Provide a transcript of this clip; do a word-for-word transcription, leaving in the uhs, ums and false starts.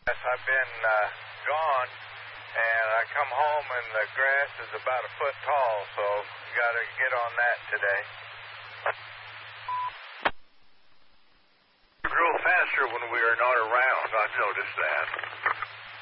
Yes, I've been uh, gone, and I come home and the grass is about a foot tall, so got to get on that today. You grow faster when we are not around. I've noticed that.